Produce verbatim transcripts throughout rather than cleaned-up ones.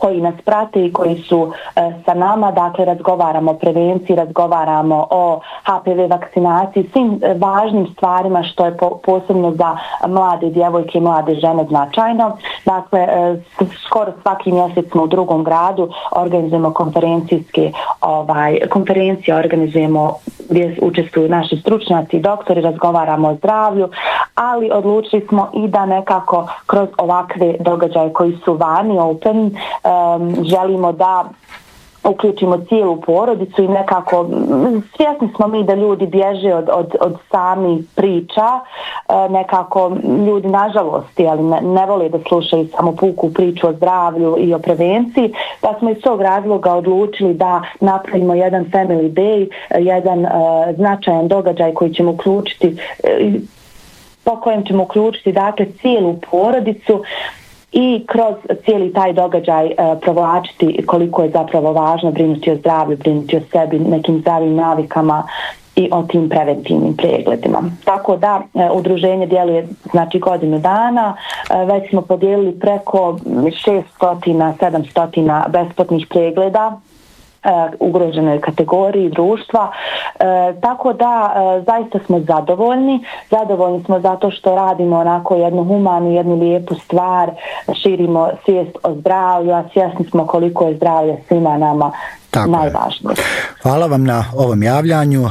koji nas prate i koji su e, sa nama, dakle razgovaramo o prevenciji, razgovaramo o H P V vakcinaciji, svim e, važnim stvarima što je po, posebno za mlade djevojke i mlade žene značajno. Dakle, e, skoro svaki mjesec smo u drugom gradu, organizujemo konferencijske ovaj, konferencije, organizujemo gdje učestvuju naši stručnjaci i doktori, razgovaramo o zdravlju, ali odlučili smo i da nekako kroz ovakve događaje koji su vani, open, um, želimo da uključimo cijelu porodicu i nekako svjesni smo mi da ljudi bježe od, od, od samih priča, e, nekako ljudi nažalost ali ne, ne vole da slušaju samo puku priču o zdravlju i o prevenciji, pa smo iz tog razloga odlučili da napravimo jedan family day, jedan e, značajan događaj koji ćemo uključiti e, po kojem ćemo uključiti dakle cijelu porodicu i kroz cijeli taj događaj e, provlačiti koliko je zapravo važno brinuti o zdravlju, brinuti o sebi, nekim zdravim navikama i o tim preventivnim pregledima. Tako da e, udruženje djeluje znači godinu dana, e, već smo podijelili preko šesto do sedamsto besplatnih pregleda ugroženoj kategoriji društva, e, tako da e, zaista smo zadovoljni. Zadovoljni smo zato što radimo onako jednu humanu, jednu lijepu stvar, širimo svijest o zdravlju, a svjesni smo koliko je zdravlje svima nama tako najvažnije. Hvala vam na ovom javljanju. E,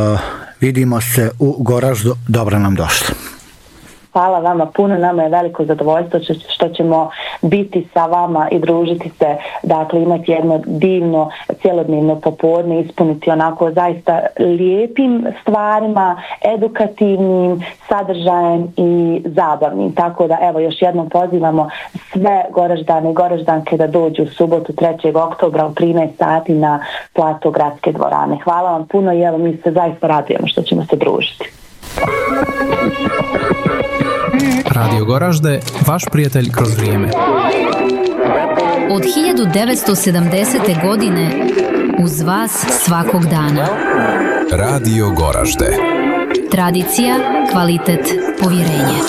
vidimo se u Goraždu. Dobro nam došli. Hvala vama puno, nama je veliko zadovoljstvo što ćemo biti sa vama i družiti se, dakle imati jedno divno cjelodnevno popodne, ispuniti onako zaista lijepim stvarima, edukativnim, sadržajem i zabavnim. Tako da evo još jednom pozivamo sve Goraždane i Goraždanke da dođu u subotu trećeg oktobra u trinaest sati na plato Gradske dvorane. Hvala vam puno i evo mi se zaista radujemo što ćemo se družiti. Radio Goražde, vaš prijatelj kroz vrijeme. Od hiljadu devetsto sedamdesete. godine uz vas svakog dana. Radio Goražde. Tradicija, kvalitet, povjerenje.